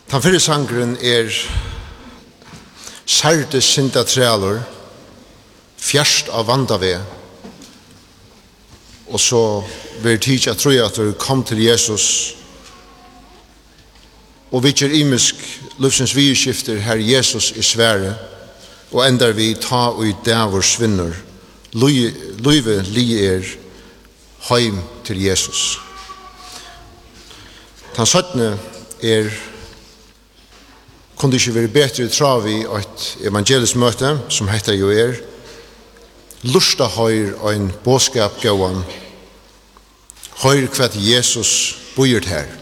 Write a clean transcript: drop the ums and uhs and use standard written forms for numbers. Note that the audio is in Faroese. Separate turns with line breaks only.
Den fyrre sangren særde synda træler, fjerst av vandave, og så vil tid at tro at du kom til Jesus, og vi kjer imisk livsens virkskifter her Jesus i Sverige, og endar vi ta og i dævor svinner, løyve li heim til Jesus. Den 17. kunne ikke være bedre trav i et evangelisk møte, som heter jo lusta høyr og en bådskap gåan, høyr hva Jesus bøyer her.